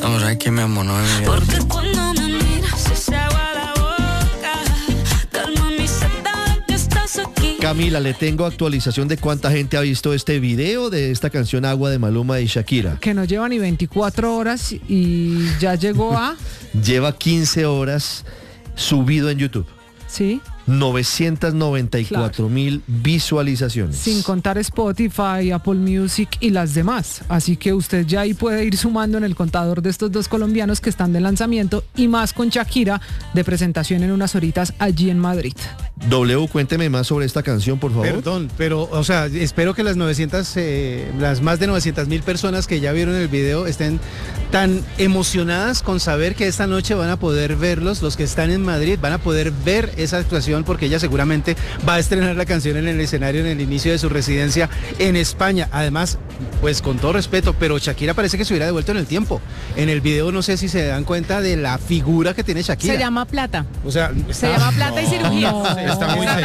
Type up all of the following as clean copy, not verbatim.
Ahora que mi amor no me mira. Porque cuando me miras se agua la boca. Calma mi sed que estás aquí. Camila, le tengo actualización de cuánta gente ha visto este video de esta canción Agua de Maluma y Shakira. Que no lleva ni 24 horas y ya llegó a... Lleva 15 horas subido en YouTube. Sí. 994,000 visualizaciones. Sin contar Spotify, Apple Music y las demás. Así que usted ya ahí puede ir sumando en el contador de estos dos colombianos que están de lanzamiento y más con Shakira de presentación en unas horitas allí en Madrid. W, cuénteme más sobre esta canción, por favor. Perdón, pero, o sea, espero que las más de 900,000 personas que ya vieron el video estén tan emocionadas con saber que esta noche van a poder verlos, los que están en Madrid, van a poder ver esa actuación porque ella seguramente va a estrenar la canción en el escenario en el inicio de su residencia en España. Además, pues con todo respeto, pero Shakira parece que se hubiera devuelto en el tiempo. En el video no sé si se dan cuenta de la figura que tiene Shakira. Se llama plata. O sea, Se llama plata y cirugía. Está muy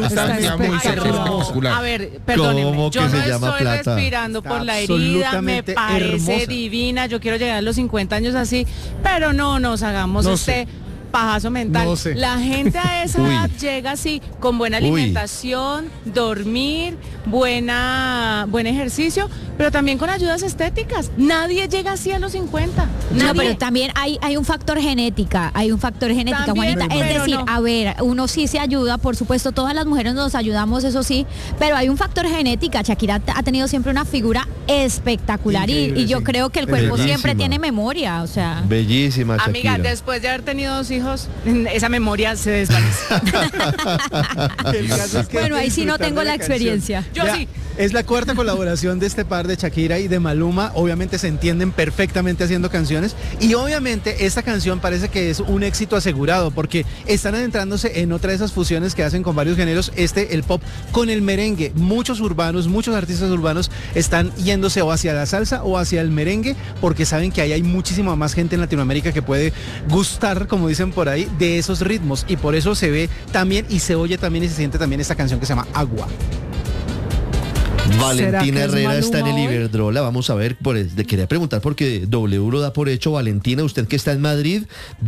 muscular. A ver, perdónenme. ¿Cómo que Yo se no llama estoy plata? respirando por la herida, me absolutamente parece hermosa. divina. Yo quiero llegar a los 50 años así, pero no nos hagamos No sé. pajazo mental. No sé. La gente a esa Uy. edad llega así, con buena Uy. alimentación, dormir, buen ejercicio, pero también con ayudas estéticas. Nadie llega así a los 50. No, Nadie. pero también hay un factor genética, También, Juanita. Es pero decir, no. a ver, uno sí se ayuda, por supuesto, todas las mujeres nos ayudamos, eso sí, pero hay un factor genética. Shakira ha tenido siempre una figura espectacular Increíble, y yo sí. creo que el cuerpo Bellísima. siempre tiene memoria, o sea. Bellísima Shakira. Amiga, después de haber tenido 2 hijos, esa memoria se desvanece. el caso es que Bueno, ahí sí no disfrutar tengo de la canción. experiencia. Yo Ya, sí. Es la cuarta colaboración de este par de Shakira y de Maluma. Obviamente se entienden perfectamente haciendo canciones y obviamente esta canción parece que es un éxito asegurado porque están adentrándose en otra de esas fusiones que hacen con varios géneros, el pop con el merengue. Muchos artistas urbanos están yéndose o hacia la salsa o hacia el merengue porque saben que ahí hay muchísima más gente en Latinoamérica que puede gustar, como dicen por ahí, de esos ritmos y por eso se ve también y se oye también y se siente también esta canción que se llama Agua. ¿Será Valentina que es Herrera está en el Maluma hoy? Iberdrola. Vamos a ver, le quería preguntar porque W lo da por hecho. Valentina, usted que está en Madrid,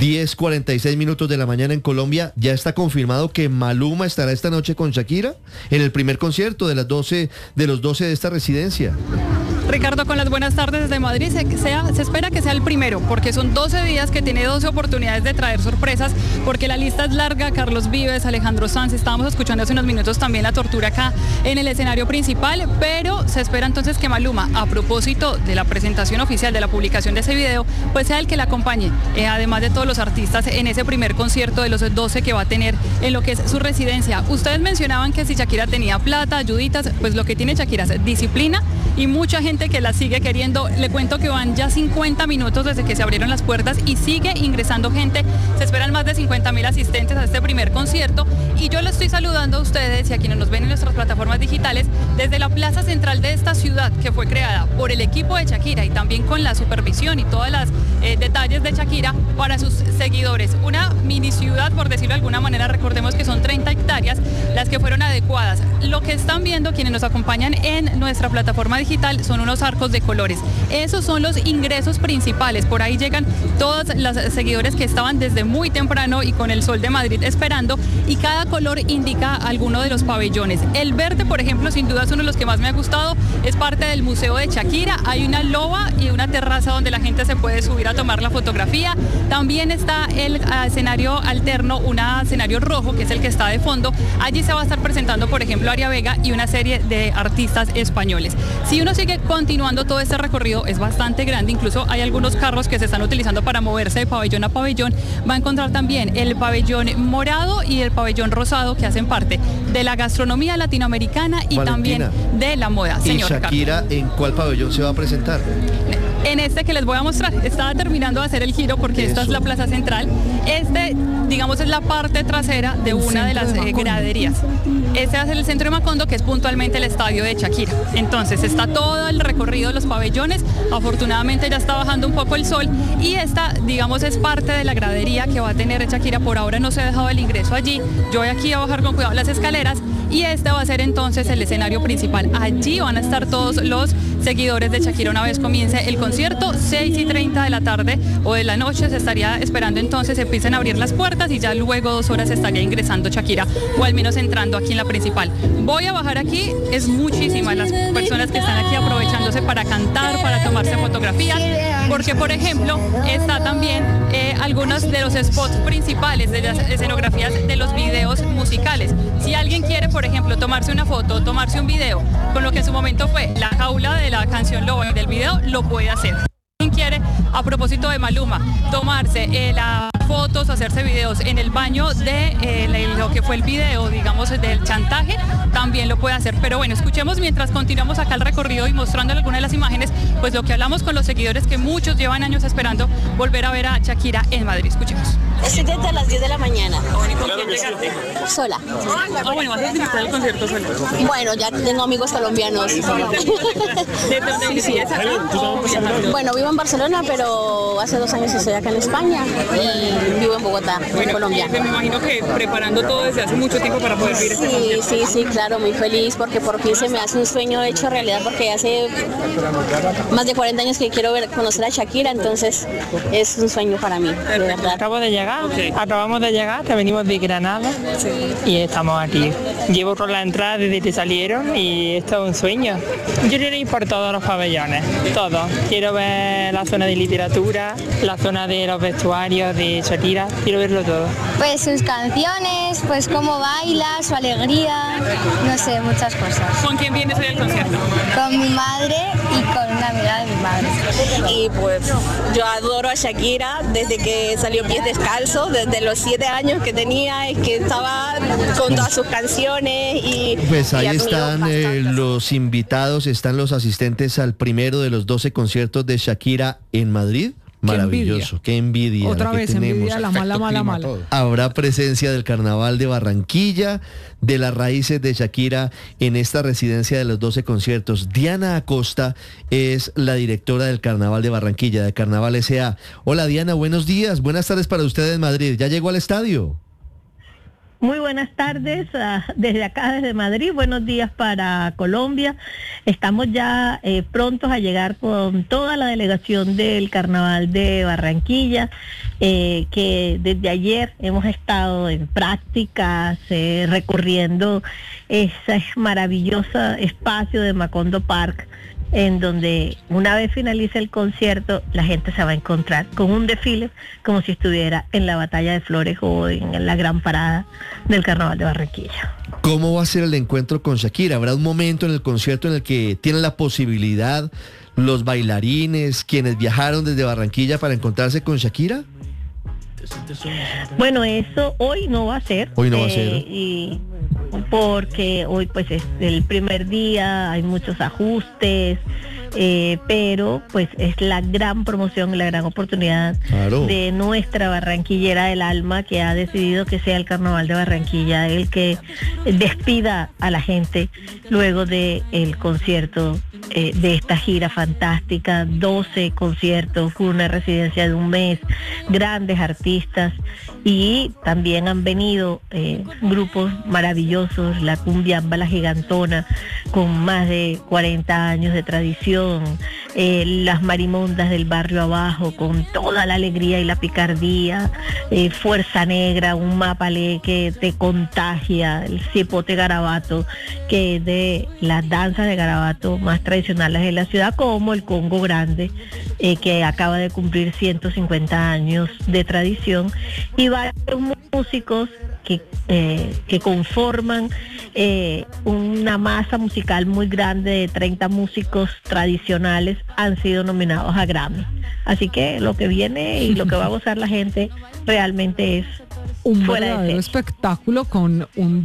10:46 minutos de la mañana en Colombia, ¿ya está confirmado que Maluma estará esta noche con Shakira en el primer concierto de los 12 de esta residencia? Ricardo, con las buenas tardes desde Madrid, se espera que sea el primero, porque son 12 días que tiene 12 oportunidades de traer sorpresas, porque la lista es larga. Carlos Vives, Alejandro Sanz, estábamos escuchando hace unos minutos también La Tortura acá en el escenario principal, pero se espera entonces que Maluma, a propósito de la presentación oficial, de la publicación de ese video, pues sea el que la acompañe, además de todos los artistas en ese primer concierto de los 12 que va a tener en lo que es su residencia. Ustedes mencionaban que si Shakira tenía plata, ayuditas, pues lo que tiene Shakira es disciplina y mucha gente que la sigue queriendo. Le cuento que van ya 50 minutos desde que se abrieron las puertas y sigue ingresando gente. Se esperan más de 50,000 asistentes a este primer concierto y yo les estoy saludando a ustedes y a quienes nos ven en nuestras plataformas digitales desde la plaza central de esta ciudad, que fue creada por el equipo de Shakira y también con la supervisión y todas las detalles de Shakira para sus seguidores. Una mini ciudad, por decirlo de alguna manera. Recordemos que son 30 hectáreas las que fueron adecuadas. Lo que están viendo quienes nos acompañan en nuestra plataforma digital son unos arcos de colores. Esos son los ingresos principales. Por ahí llegan todos los seguidores que estaban desde muy temprano y con el sol de Madrid esperando, y cada color indica alguno de los pabellones. El verde, por ejemplo, sin duda es uno de los que más me ha gustado. Es parte del Museo de Shakira. Hay una loba y una terraza donde la gente se puede subir a tomar la fotografía. También está el escenario alterno, un escenario rojo, que es el que está de fondo. Allí se va a estar presentando, por ejemplo, Aria Vega y una serie de artistas españoles. Si uno sigue continuando todo este recorrido, es bastante grande. Incluso hay algunos carros que se están utilizando para moverse de pabellón a pabellón. Va a encontrar también el pabellón morado y el pabellón rosado, que hacen parte de la gastronomía latinoamericana y Valentina, también de la moda. ¿Y Señor Shakira en cuál pabellón se va a presentar? En este que les voy a mostrar, estaba terminando de hacer el giro porque esta es la plaza central. Digamos, es la parte trasera de una de las graderías. Este va a ser el centro de Macondo, que es puntualmente el estadio de Shakira. Entonces está todo el recorrido de los pabellones. Afortunadamente ya está bajando un poco el sol y esta, digamos, es parte de la gradería que va a tener Shakira. Por ahora no se ha dejado el ingreso allí. Yo voy aquí a bajar con cuidado las escaleras y este va a ser entonces el escenario principal. Allí van a estar todos los seguidores de Shakira una vez comience el concierto concierto, 6:30 de la tarde o de la noche se estaría esperando entonces se empiecen a abrir las puertas y ya luego 2 horas estaría ingresando Shakira o al menos entrando aquí en la principal. Voy a bajar aquí, es muchísimas las personas que están aquí aprovechándose para cantar, para tomarse fotografías, porque por ejemplo está también algunos de los spots principales de las escenografías de los videos musicales. Si alguien quiere, por ejemplo, tomarse una foto, tomarse un video, con lo que en su momento fue la jaula de la canción Lobo y del video, lo puede hacer. Quien quiere, a propósito de Maluma, tomarse las fotos o hacerse videos en el baño de lo que fue el video, digamos, del chantaje, también lo puede hacer. Pero bueno, escuchemos mientras continuamos acá el recorrido y mostrando algunas de las imágenes, pues lo que hablamos con los seguidores que muchos llevan años esperando volver a ver a Shakira en Madrid. Escuchemos. Estoy desde las 10 de la mañana. ¿Con quién llegaste? Sola. Bueno, vas a disfrutar el concierto sola. Bueno, ya tengo amigos colombianos. ¿De dónde vivías acá o viajando? Bueno, vivo en Barcelona, pero hace 2 años estoy acá en España y vivo en Bogotá, en Colombia. Me imagino que preparando todo desde hace mucho tiempo para poder vivir este concierto. Sí, claro, muy feliz porque por fin se me hace un sueño hecho realidad porque hace más de 40 años que quiero conocer a Shakira, entonces es un sueño para mí, de verdad. Acabamos de llegar, que venimos de Granada y estamos aquí. Llevo con la entrada desde que salieron y esto es un sueño. Yo quiero ir por todos los pabellones, todos. Quiero ver la zona de literatura, la zona de los vestuarios de Shakira, quiero verlo todo. Pues sus canciones, pues cómo baila, su alegría, no sé, muchas cosas. ¿Con quién vienes hoy al concierto? Con mi madre y con una amiga de mi madre. Y pues yo adoro a Shakira desde que salió Pies Descalzos, desde los 7 años que tenía, es que estaba con todas sus canciones y... Pues ahí y están los invitados, están los asistentes al primero de los 12 conciertos de Shakira en Madrid. Maravilloso, qué envidia. Otra vez tenemos. envidia, la mala. Habrá presencia del Carnaval de Barranquilla, de las raíces de Shakira en esta residencia de los 12 conciertos. Diana Acosta es la directora del Carnaval de Barranquilla, de Carnaval S.A. Hola Diana, buenos días, buenas tardes para usted en Madrid. ¿Ya llegó al estadio? Muy buenas tardes, desde acá, desde Madrid, buenos días para Colombia. Estamos ya prontos a llegar con toda la delegación del Carnaval de Barranquilla, que desde ayer hemos estado en prácticas, recorriendo ese maravilloso espacio de Macondo Park, en donde una vez finalice el concierto, la gente se va a encontrar con un desfile como si estuviera en la Batalla de Flores o en la gran parada del Carnaval de Barranquilla. ¿Cómo va a ser el encuentro con Shakira? ¿Habrá un momento en el concierto en el que tienen la posibilidad los bailarines, quienes viajaron desde Barranquilla para encontrarse con Shakira? Bueno, eso hoy no va a ser. Hoy no va a ser. Y porque hoy pues es el primer día, hay muchos ajustes, pero pues es la gran promoción, la gran oportunidad de nuestra barranquillera del alma, que ha decidido que sea el Carnaval de Barranquilla el que despida a la gente luego de el concierto de esta gira fantástica, 12 conciertos, una residencia de un mes, grandes artistas, y también han venido grupos maravillosos, la Cumbiamba La Gigantona, con más de 40 años de tradición, las Marimondas del Barrio Abajo, con toda la alegría y la picardía, Fuerza Negra, un mapalé que te contagia, el Cipote Garabato, que es de las danzas de garabato más tradicionales de la ciudad, como el Congo Grande, que acaba de cumplir 150 años de tradición, y varios músicos que conforman una masa musical muy grande de 30 músicos tradicionales han sido nominados a Grammy. Así que lo que viene y lo que va a gozar la gente realmente es un verdadero espectáculo con una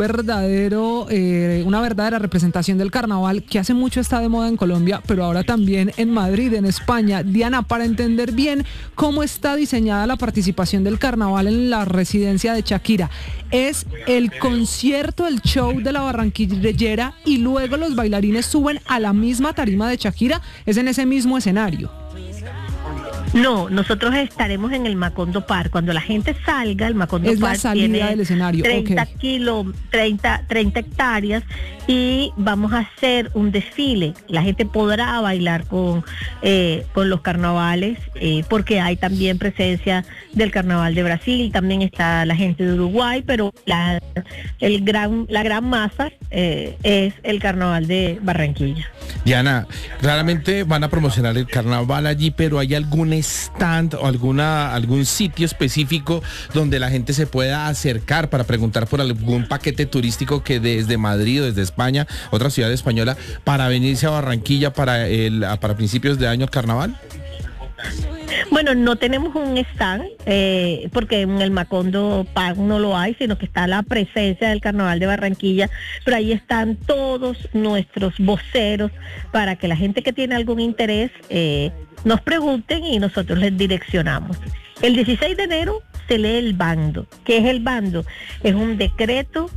verdadera representación del carnaval que hace mucho está de moda en Colombia, pero ahora también en Madrid, en España. Diana, para entender bien cómo está diseñada la participación del carnaval en la residencia de Shakira, ¿es el concierto, el show de la barranquillera y luego los bailarines suben a la misma tarima de Shakira? ¿Es en ese mismo escenario? No, nosotros estaremos en el Macondo Park. Cuando la gente salga, el Macondo Es la Park salida tiene del escenario, 30 ok. 30 hectáreas y vamos a hacer un desfile. La gente podrá bailar con los carnavales porque hay también presencia del Carnaval de Brasil, también está la gente de Uruguay, pero la gran masa es el Carnaval de Barranquilla. Diana, claramente van a promocionar el carnaval allí, pero ¿hay algún stand o algún sitio específico donde la gente se pueda acercar para preguntar por algún paquete turístico que desde Madrid o desde España, otra ciudad española, para venirse a Barranquilla para principios de año el carnaval? Bueno, no tenemos un stand porque en el Macondo Park no lo hay, sino que está la presencia del Carnaval de Barranquilla, pero ahí están todos nuestros voceros para que la gente que tiene algún interés nos pregunten y nosotros les direccionamos. El 16 de enero se lee el bando. ¿Qué es el bando? Es un decreto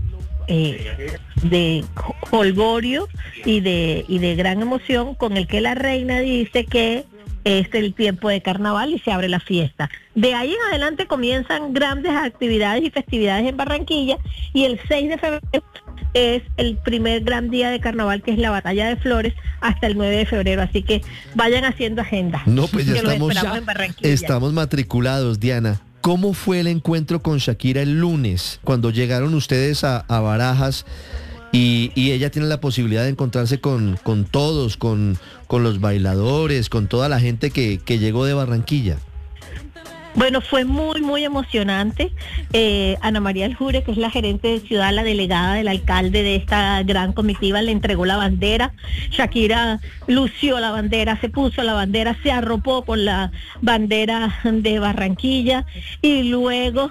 de jolgorio y de gran emoción con el que la reina dice que es el tiempo de carnaval y se abre la fiesta. De ahí en adelante comienzan grandes actividades y festividades en Barranquilla y el 6 de febrero es el primer gran día de carnaval, que es la Batalla de Flores, hasta el 9 de febrero. Así que vayan haciendo agenda. No, pues ya en Barranquilla. Estamos matriculados, Diana. ¿Cómo fue el encuentro con Shakira el lunes, cuando llegaron ustedes a Barajas y ella tiene la posibilidad de encontrarse con todos, con los bailadores, con toda la gente que llegó de Barranquilla? Bueno, fue muy, muy emocionante. Ana María Aljure, que es la gerente de ciudad, la delegada del alcalde de esta gran comitiva, le entregó la bandera. Shakira lució la bandera, se puso la bandera, se arropó con la bandera de Barranquilla y luego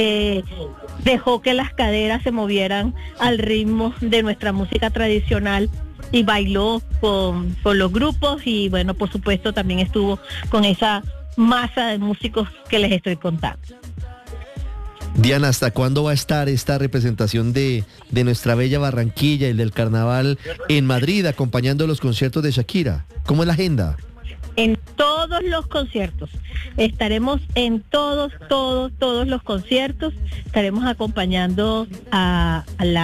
dejó que las caderas se movieran al ritmo de nuestra música tradicional y bailó con los grupos y bueno, por supuesto también estuvo con esa masa de músicos que les estoy contando. Diana, ¿hasta cuándo va a estar esta representación de nuestra bella Barranquilla y del carnaval en Madrid, acompañando los conciertos de Shakira? ¿Cómo es la agenda? En todos los conciertos. Estaremos en todos los conciertos. Estaremos acompañando a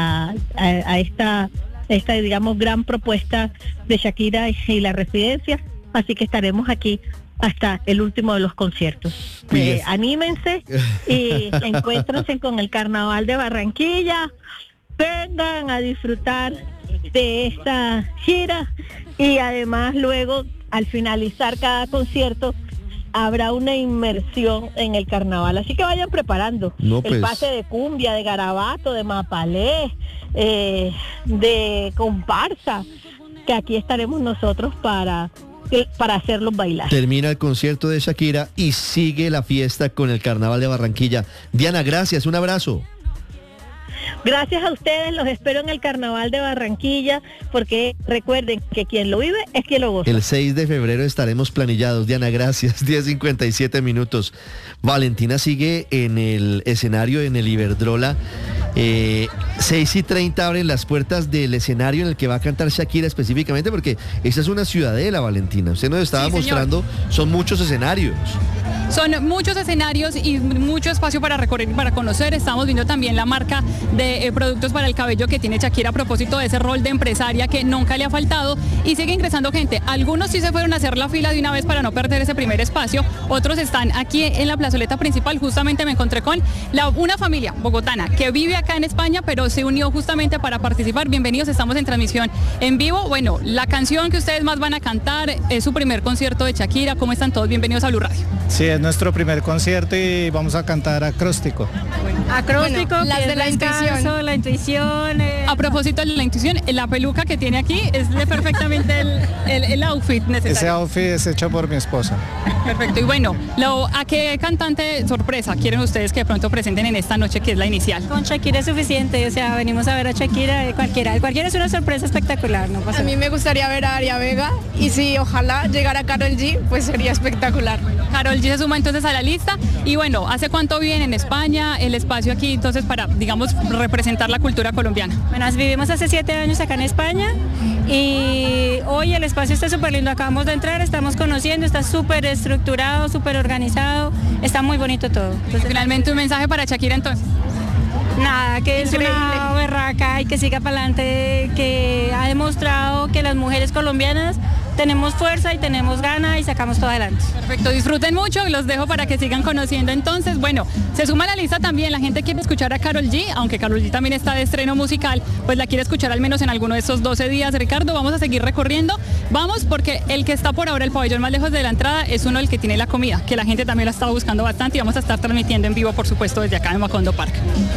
esta digamos gran propuesta de Shakira y la residencia. Así que estaremos aquí hasta el último de los conciertos. Anímense y encuéntrense con el Carnaval de Barranquilla, vengan a disfrutar de esta gira y además luego al finalizar cada concierto habrá una inmersión en el carnaval, así que vayan preparando el pase de cumbia, de garabato, de mapalé, de comparsa, que aquí estaremos nosotros para hacerlos bailar. Termina el concierto de Shakira y sigue la fiesta con el Carnaval de Barranquilla. Diana, gracias, un abrazo. Gracias a ustedes, los espero en el Carnaval de Barranquilla, porque recuerden que quien lo vive es quien lo goza. El 6 de febrero estaremos planillados. Diana, gracias. 10:57 minutos. Valentina sigue en el escenario en el Iberdrola. 6:30 abren las puertas del escenario en el que va a cantar Shakira específicamente, porque esa es una ciudadela, Valentina. Usted nos estaba mostrando, son muchos escenarios. Son muchos escenarios y mucho espacio para recorrer y para conocer. Estamos viendo también la marca de productos para el cabello que tiene Shakira a propósito de ese rol de empresaria que nunca le ha faltado, y sigue ingresando gente. Algunos sí se fueron a hacer la fila de una vez para no perder ese primer espacio, otros están aquí en la plazoleta principal. Justamente me encontré con una familia bogotana que vive acá en España, pero se unió justamente para participar. Bienvenidos, estamos en transmisión en vivo. Bueno, la canción que ustedes más van a cantar es su primer concierto de Shakira. ¿Cómo están todos? Bienvenidos a Blue Radio. Sí, es nuestro primer concierto y vamos a cantar Acróstico. Acróstico, bueno, las de la intuición. La intuición. A propósito de la intuición, la peluca que tiene aquí es de perfectamente el outfit necesario. Ese outfit es hecho por mi esposa. Perfecto. Y bueno, ¿a qué cantante sorpresa quieren ustedes que de pronto presenten en esta noche, que es la inicial? Con Shakira es suficiente, o sea, venimos a ver a Shakira, cualquiera es una sorpresa espectacular, ¿no? A mí me gustaría ver a Aria Vega y si ojalá llegara Karol G, pues sería espectacular. Karol G se suma entonces a la lista. Y bueno, ¿hace cuánto viene en España el espacio aquí entonces para, digamos, representar la cultura colombiana? Bueno, vivimos hace 7 años acá en España y hoy el espacio está súper lindo. Acabamos de entrar, estamos conociendo, está súper estructurado, súper organizado, está muy bonito todo. Entonces, finalmente un mensaje para Shakira entonces. Nada, que es una berraca y que siga para adelante, que ha demostrado que las mujeres colombianas tenemos fuerza y tenemos gana y sacamos todo adelante. Perfecto, disfruten mucho y los dejo para que sigan conociendo entonces. Bueno, se suma a la lista también, la gente quiere escuchar a Karol G, aunque Karol G también está de estreno musical, pues la quiere escuchar al menos en alguno de estos 12 días. Ricardo, vamos a seguir recorriendo, vamos porque el que está por ahora, el pabellón más lejos de la entrada, es uno el que tiene la comida, que la gente también la está buscando bastante y vamos a estar transmitiendo en vivo, por supuesto, desde acá en Macondo Park.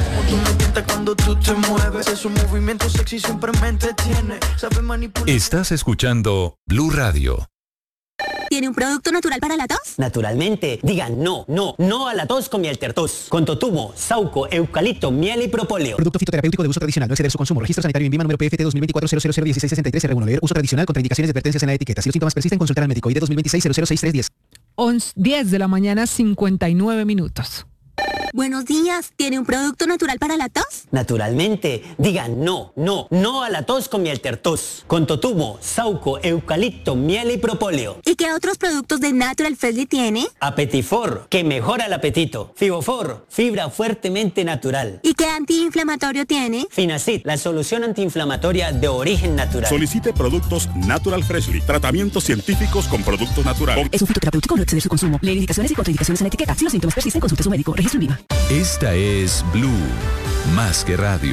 Estás escuchando Blue Radio. ¿Tiene un producto natural para la tos? Naturalmente. Digan no a la tos con miel tertos. Con totumo, sauco, eucalipto, miel y propóleo. Producto fitoterapéutico de uso tradicional. No exceder su consumo. Registro sanitario en INVIMA número PFT 2024-0001663 R1. Leer uso tradicional. Contraindicaciones y advertencias en la etiqueta. Si los síntomas persisten, consultar al médico. ID 2026-006310. 10 de la mañana, 59 minutos. Buenos días, ¿tiene un producto natural para la tos? Naturalmente. Digan no a la tos con miel tertos. Con totumo, sauco, eucalipto, miel y propóleo. ¿Y qué otros productos de Natural Freshly tiene? Apetifor, que mejora el apetito. Fibofor, fibra fuertemente natural. ¿Y qué antiinflamatorio tiene? Finacid, la solución antiinflamatoria de origen natural. Solicite productos Natural Freshly. Tratamientos científicos con productos naturales. Es un fitoterapéutico, no exceder su consumo. Leer indicaciones y contraindicaciones en la etiqueta. Si los síntomas persisten, consulte a su médico. Registro INVIMA. Esta es Blue, más que radio.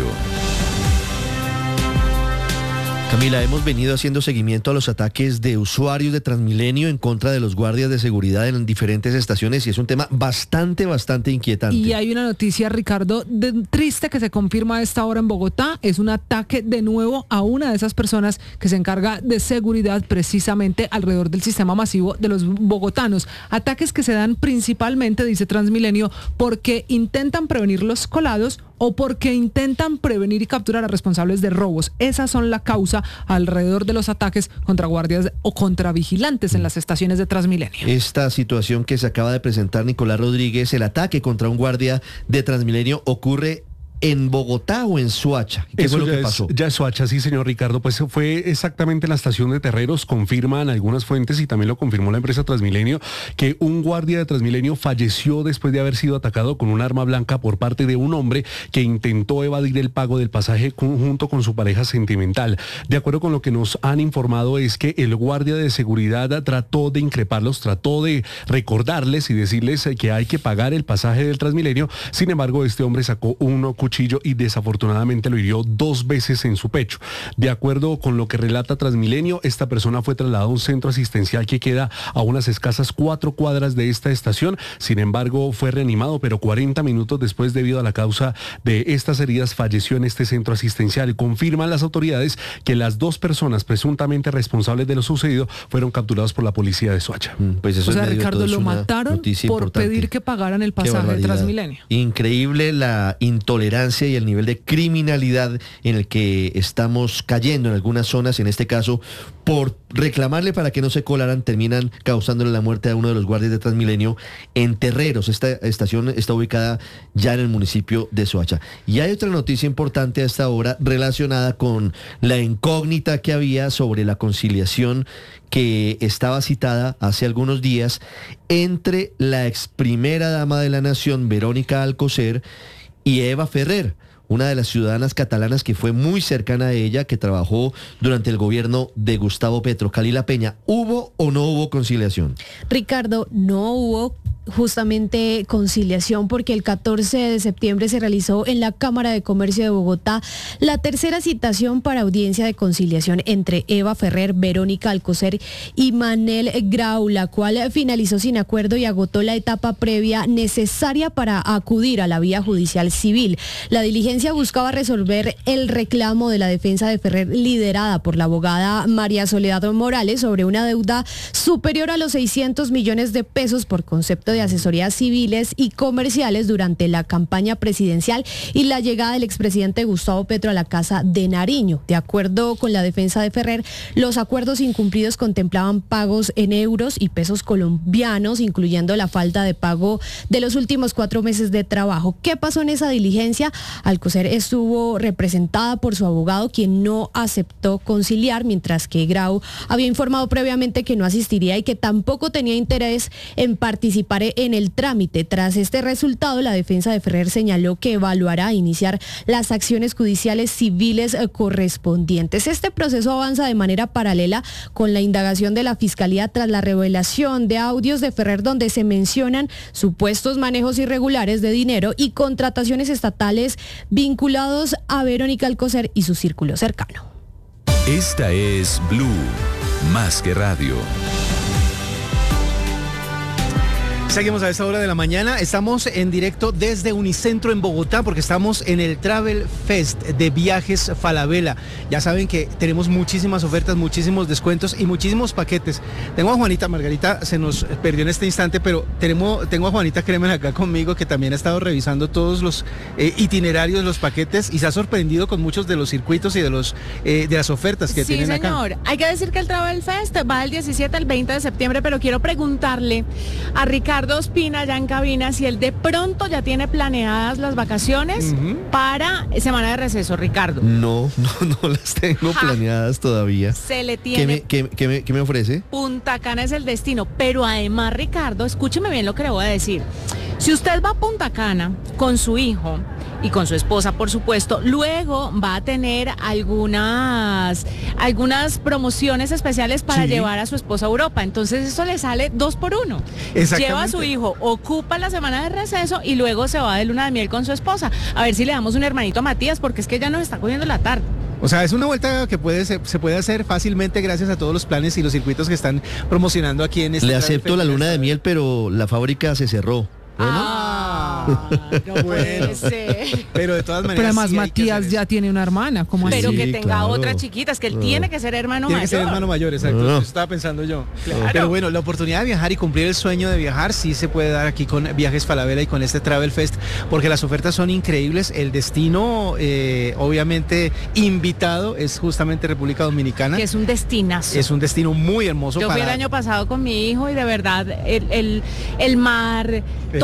Camila, hemos venido haciendo seguimiento a los ataques de usuarios de Transmilenio en contra de los guardias de seguridad en diferentes estaciones y es un tema bastante inquietante. Y hay una noticia, Ricardo, triste que se confirma a esta hora en Bogotá. Es un ataque de nuevo a una de esas personas que se encarga de seguridad precisamente alrededor del sistema masivo de los bogotanos. Ataques que se dan principalmente, dice Transmilenio, porque intentan prevenir los colados o porque intentan prevenir y capturar a responsables de robos. Esas son la causa alrededor de los ataques contra guardias o contra vigilantes en las estaciones de Transmilenio. Esta situación que se acaba de presentar Nicolás Rodríguez, el ataque contra un guardia de Transmilenio, ocurre ¿en Bogotá o en Soacha? ¿Qué fue lo que pasó? Ya es Soacha, sí, señor Ricardo. Pues fue exactamente en la estación de Terreros. Confirman algunas fuentes y también lo confirmó la empresa Transmilenio que un guardia de Transmilenio falleció después de haber sido atacado con un arma blanca por parte de un hombre que intentó evadir el pago del pasaje junto con su pareja sentimental. De acuerdo con lo que nos han informado es que el guardia de seguridad trató de increparlos, trató de recordarles y decirles que hay que pagar el pasaje del Transmilenio. Sin embargo, este hombre sacó un cuchillo y desafortunadamente lo hirió 2 veces en su pecho. De acuerdo con lo que relata Transmilenio, esta persona fue trasladada a un centro asistencial que queda a unas escasas 4 cuadras de esta estación. Sin embargo, fue reanimado, pero 40 minutos después, debido a la causa de estas heridas, falleció en este centro asistencial. Confirman las autoridades que las 2 personas presuntamente responsables de lo sucedido fueron capturados por la policía de Soacha. Pues eso, o sea, Ricardo, lo mataron por importante. Pedir que pagaran el pasaje de Transmilenio. Increíble la intolerancia y el nivel de criminalidad en el que estamos cayendo en algunas zonas. En este caso, por reclamarle para que no se colaran, terminan causándole la muerte a uno de los guardias de Transmilenio en Terreros. Esta estación está ubicada ya en el municipio de Soacha. Y hay otra noticia importante a esta hora relacionada con la incógnita que había sobre la conciliación que estaba citada hace algunos días entre la ex primera dama de la Nación, Verónica Alcocer, y Eva Ferrer, una de las ciudadanas catalanas que fue muy cercana a ella, que trabajó durante el gobierno de Gustavo Petro. Kalila Peña, ¿hubo o no hubo conciliación? Ricardo, no hubo justamente conciliación porque el 14 de septiembre se realizó en la Cámara de Comercio de Bogotá la tercera citación para audiencia de conciliación entre Eva Ferrer, Verónica Alcocer y Manel Grau, la cual finalizó sin acuerdo y agotó la etapa previa necesaria para acudir a la vía judicial civil. La diligencia buscaba resolver el reclamo de la defensa de Ferrer, liderada por la abogada María Soledad Morales, sobre una deuda superior a los 600 millones de pesos por concepto de de asesorías civiles y comerciales durante la campaña presidencial y la llegada del expresidente Gustavo Petro a la Casa de Nariño. De acuerdo con la defensa de Ferrer, los acuerdos incumplidos contemplaban pagos en euros y pesos colombianos, incluyendo la falta de pago de los últimos 4 meses de trabajo. ¿Qué pasó en esa diligencia? Alcocer estuvo representada por su abogado, quien no aceptó conciliar, mientras que Grau había informado previamente que no asistiría y que tampoco tenía interés en participar en el trámite. Tras este resultado, la defensa de Ferrer señaló que evaluará iniciar las acciones judiciales civiles correspondientes. Este proceso avanza de manera paralela con la indagación de la Fiscalía tras la revelación de audios de Ferrer donde se mencionan supuestos manejos irregulares de dinero y contrataciones estatales vinculados a Verónica Alcocer y su círculo cercano. Esta es Blue, más que radio. Seguimos a esta hora de la mañana, estamos en directo desde Unicentro en Bogotá porque estamos en el Travel Fest de Viajes Falabella. Ya saben que tenemos muchísimas ofertas, muchísimos descuentos y muchísimos paquetes. Tengo a Juanita, Margarita se nos perdió en este instante, pero tengo a Juanita Kremer acá conmigo, que también ha estado revisando todos los itinerarios, los paquetes, y se ha sorprendido con muchos de los circuitos y de las ofertas que tienen acá. Sí, señor. Hay que decir que el Travel Fest va del 17 al 20 de septiembre, pero quiero preguntarle a Ricardo Ospina, ya en cabina, si él de pronto ya tiene planeadas las vacaciones para semana de receso, Ricardo. No las tengo planeadas todavía. Se le tiene. ¿Qué me ofrece? Punta Cana es el destino, pero además, Ricardo, escúcheme bien lo que le voy a decir. Si usted va a Punta Cana con su hijo y con su esposa, por supuesto, luego va a tener algunas promociones especiales para llevar a su esposa a Europa. Entonces eso le sale 2 por 1. Lleva a su hijo, ocupa la semana de receso y luego se va de luna de miel con su esposa. A ver si le damos un hermanito a Matías, porque es que ya nos está cogiendo la tarde. O sea, es una vuelta que se puede hacer fácilmente gracias a todos los planes y los circuitos que están promocionando aquí en este. Le acepto la luna de miel, pero la fábrica se cerró. No puede ser. Pero de todas maneras. Pero además Matías ya tiene una hermana, ¿cómo así? Pero que tenga otra chiquita, es que él tiene que ser hermano mayor. Tiene que ser hermano mayor, exacto. Eso estaba pensando yo. Claro. Pero bueno, la oportunidad de viajar y cumplir el sueño de viajar sí se puede dar aquí con Viajes Falabella y con este Travel Fest, porque las ofertas son increíbles. El destino, obviamente, invitado es justamente República Dominicana. Que es un destinazo. Es un destino muy hermoso. Yo fui el año pasado con mi hijo y de verdad el mar,